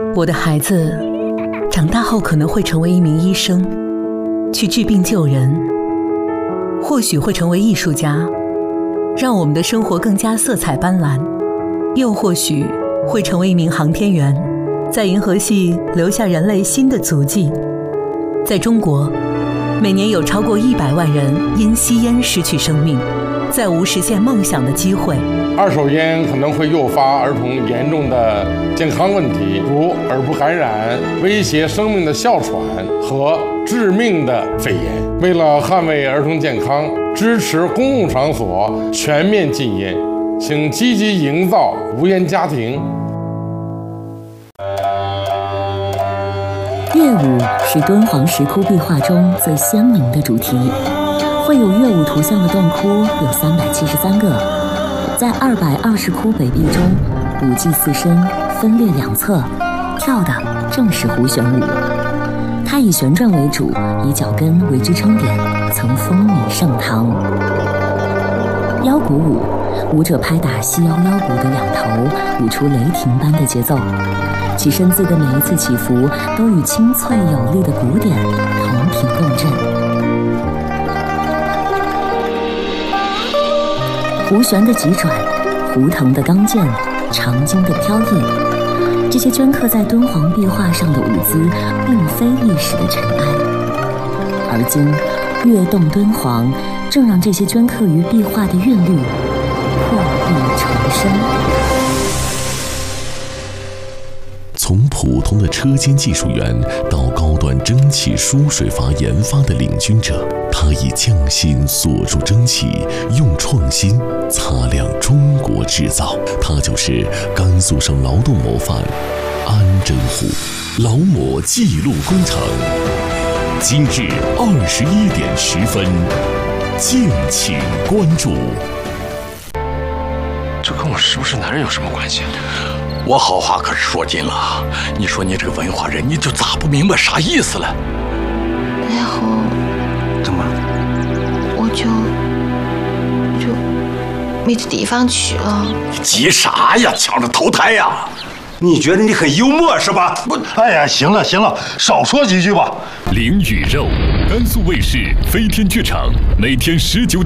我的孩子长大后可能会成为一名医生，去治病救人，或许会成为艺术家，让我们的生活更加色彩斑斓，又或许会成为一名航天员，在银河系留下人类新的足迹。在中国，每年有超过100万人因吸烟失去生命，再无实现梦想的机会。 二手烟可能会诱发儿童严重的健康问题，如耳部感染、威胁生命的哮喘和致命的肺炎。为了捍卫儿童健康，支持公共场所全面禁烟，请积极营造无烟家庭。 乐舞是敦煌石窟壁画中最鲜明的主题，绘有乐舞图像的洞窟有373个，在220窟北壁中，5骑4身分列2侧，跳的正是胡旋舞。它以旋转为主，以脚跟为支撑点，曾风靡盛唐。腰鼓舞，舞者拍打细腰腰鼓的2头，舞出雷霆般的节奏，其身姿的每一次起伏都与清脆有力的鼓点同频共振。胡旋的急转，胡腾的刚健，长经的飘逸，这些镌刻在敦煌壁画上的舞姿，并非历史的尘埃。而今，跃动敦煌，正让这些镌刻于壁画的韵律破壁重生。 从普通的车间技术员到高端蒸汽输水阀研发的领军者，他以匠心锁住蒸汽，用创新擦亮中国制造。他就是甘肃省劳动模范安真虎。劳模记录工程，今日21点10分，敬请关注。 这跟我是不是男人有什么关系？我好话可是说尽了，你说你这个文化人，你就咋不明白啥意思了？ 然后怎么？ 我就没地地方去了。 你急啥呀？抢着投胎呀？ 你觉得你很幽默是吧？ 不， 哎呀，行了行了，少说几句吧。 灵与肉，甘肃卫视飞天剧场，每天19